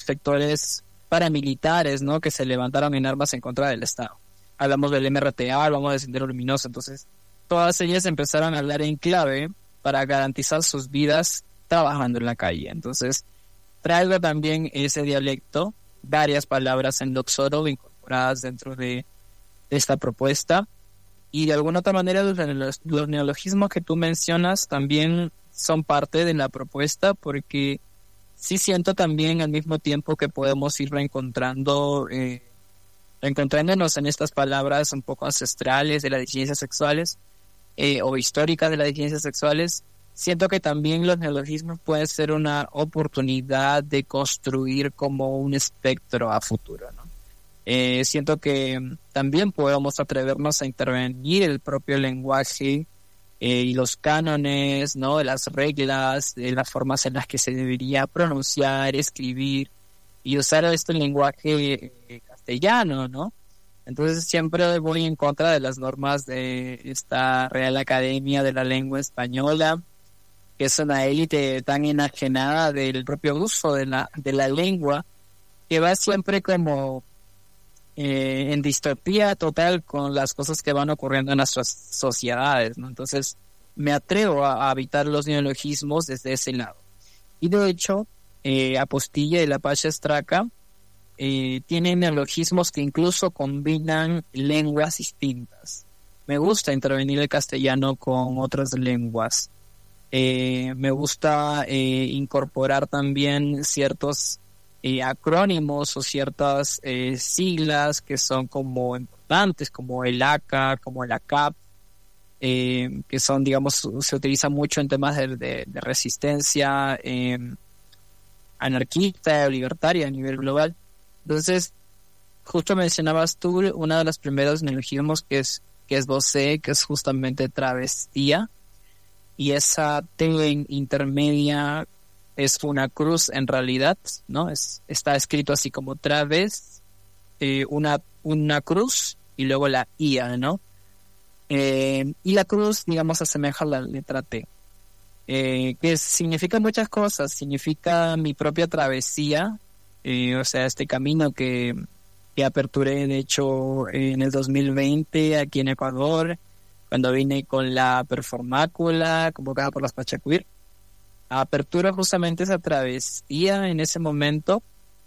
sectores paramilitares, ¿no? Que se levantaron en armas en contra del Estado. Hablamos del MRTA, hablamos del Sendero Luminoso. Entonces, todas ellas empezaron a hablar en clave para garantizar sus vidas trabajando en la calle. Entonces, traigo también ese dialecto, varias palabras en Doxoro incorporadas dentro de esta propuesta. Y de alguna otra manera los neologismos que tú mencionas también son parte de la propuesta, porque sí siento también al mismo tiempo que podemos ir reencontrándonos en estas palabras un poco ancestrales de las disidencias sexuales o históricas de las disidencias sexuales. Siento que también los neologismos pueden ser una oportunidad de construir como un espectro a futuro, ¿no? Siento que también podemos atrevernos a intervenir el propio lenguaje y los cánones, ¿no? Las reglas, de las formas en las que se debería pronunciar, escribir y usar este lenguaje castellano, ¿no? Entonces siempre voy en contra de las normas de esta Real Academia de la Lengua Española, que es una élite tan enajenada del propio uso de la lengua, que va siempre como en distopía total con las cosas que van ocurriendo en nuestras sociedades, ¿no? Entonces me atrevo a evitar los neologismos desde ese lado. Y de hecho, Apostilla y la Pacha Estraca tienen neologismos que incluso combinan lenguas distintas. Me gusta intervenir el castellano con otras lenguas. Me gusta incorporar también ciertos acrónimos o ciertas siglas que son como importantes, como el ACA, como el ACAP, que son, digamos, se utiliza mucho en temas de resistencia anarquista o libertaria a nivel global. Entonces, justo mencionabas tú uno de los primeros neologismos que esbocé, que es justamente travestía, y esa T intermedia es una cruz en realidad, ¿no? Está escrito así como traves, una cruz y luego la IA, ¿no? Y la cruz, digamos, asemeja a la letra T, que significa muchas cosas. Significa mi propia travesía, o sea, este camino que aperturé, de hecho, en el 2020 aquí en Ecuador, cuando vine con la performácula convocada por las Pachacuir. Apertura justamente esa travesía en ese momento,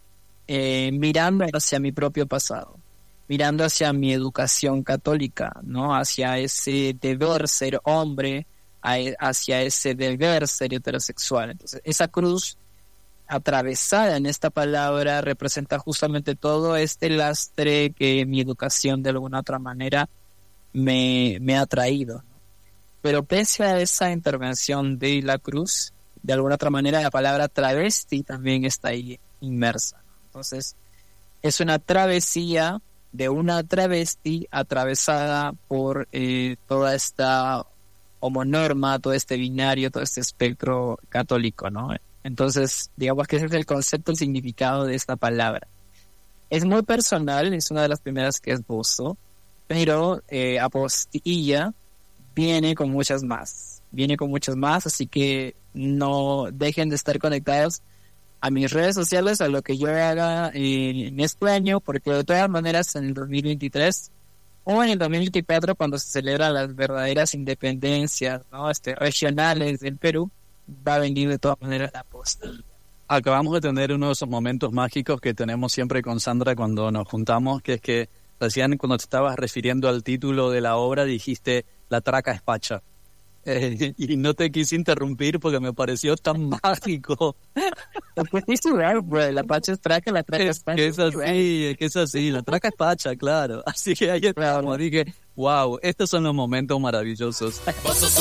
mirando hacia mi propio pasado, mirando hacia mi educación católica, ¿no? Hacia ese deber ser hombre, hacia ese deber ser heterosexual. Entonces, esa cruz atravesada en esta palabra representa justamente todo este lastre que mi educación de alguna otra manera me ha traído, ¿no? Pero pese a esa intervención de la cruz, de alguna otra manera la palabra travesti también está ahí inmersa, ¿no? Entonces es una travesía de una travesti atravesada por toda esta homonorma, todo este binario, todo este espectro católico, ¿no? Entonces digamos que ese es el concepto, el significado de esta palabra. Es muy personal, es una de las primeras que esbozo, pero Apostilla viene con muchas más, así que no dejen de estar conectados a mis redes sociales, a lo que yo haga en este año, porque de todas maneras en el 2023 o en el 2024, cuando se celebran las verdaderas independencias, ¿no? Regionales del Perú, va a venir de todas maneras la Apostilla. Acabamos de tener uno de esos momentos mágicos que tenemos siempre con Sandra cuando nos juntamos, que es que recién cuando te estabas refiriendo al título de la obra dijiste La traca es pacha. Y no te quise interrumpir porque me pareció tan mágico. La pacha es traca, la traca es pacha. Que es así, la traca es pacha, claro. Así que ahí estamos, dije, wow, estos son los momentos maravillosos.